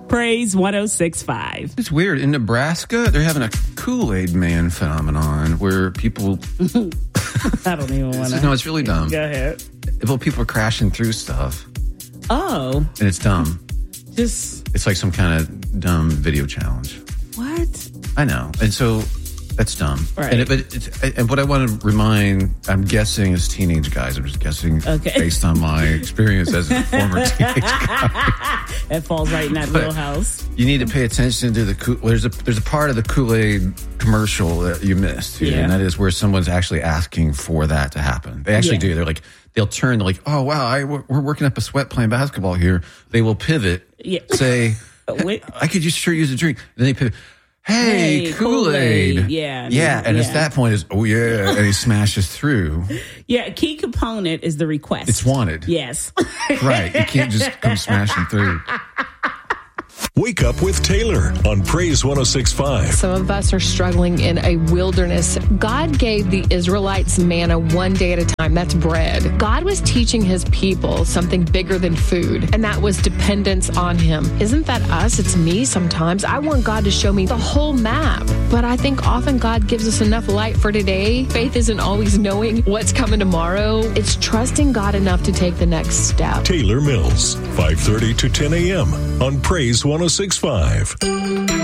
Praise 106.5. It's weird. In Nebraska, they're having a Kool-Aid Man phenomenon where people... I don't even want to. No, it's really dumb. Go ahead. Well, people are crashing through stuff. Oh. And it's dumb. It's like some kind of dumb video challenge. What? I know. And so that's dumb. Right. And what I want to remind, I'm guessing as teenage guys, I'm just guessing based on my experience as a former teenage guy. That falls right in that wheelhouse. You need to pay attention to there's a part of the Kool-Aid commercial that you missed here, and that is where someone's actually asking for that to happen. They actually do. They're like, they'll turn, they're like, oh, wow, we're working up a sweat playing basketball here. They will pivot, say, I could sure use a drink. Then they pivot. Hey, Kool-Aid. Yeah. And it's that point is, and he smashes through. Yeah, key component is the request. It's wanted. Yes. Right. You can't just come smashing through. Wake up with Taylor on Praise 106.5. Some of us are struggling in a wilderness. God gave the Israelites manna one day at a time. That's bread. God was teaching his people something bigger than food, and that was dependence on him. Isn't that us? It's me sometimes. I want God to show me the whole map, but I think often God gives us enough light for today. Faith isn't always knowing what's coming tomorrow. It's trusting God enough to take the next step. Taylor Mills, 5:30 to 10 a.m. on Praise 106.5.